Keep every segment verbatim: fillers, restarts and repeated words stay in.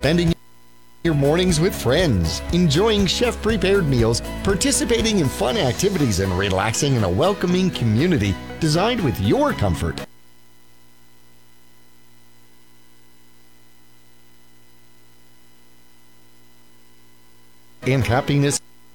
spending your mornings with friends, enjoying chef-prepared meals, participating in fun activities, and relaxing in a welcoming community designed with your comfort and happiness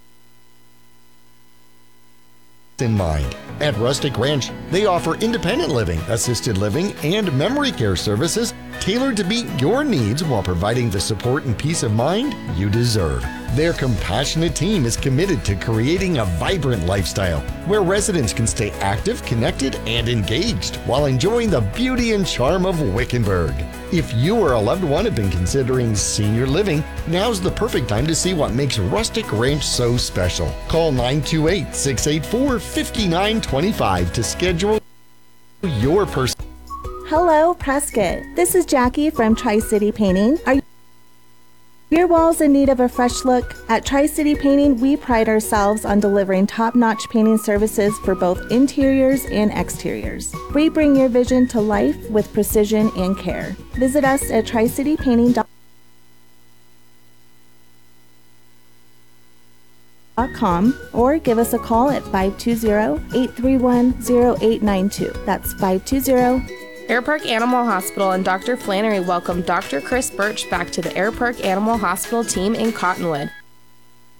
in mind. At Rustic Ranch, they offer independent living, assisted living, and memory care services tailored to meet your needs while providing the support and peace of mind you deserve. Their compassionate team is committed to creating a vibrant lifestyle where residents can stay active, connected, and engaged while enjoying the beauty and charm of Wickenburg. If you or a loved one have been considering senior living, now's the perfect time to see what makes Rustic Ranch so special. Call nine two eight, six eight four, five nine two five to schedule your person. Hello, Prescott. This is Jackie from Tri-City Painting. Are your walls in need of a fresh look? At Tri-City Painting, we pride ourselves on delivering top-notch painting services for both interiors and exteriors. We bring your vision to life with precision and care. Visit us at tri city painting dot com or give us a call at five two zero, eight three one, zero eight nine two. That's five two zero. Air Park Animal Hospital and Doctor Flannery welcome Doctor Chris Birch back to the Air Park Animal Hospital team in Cottonwood.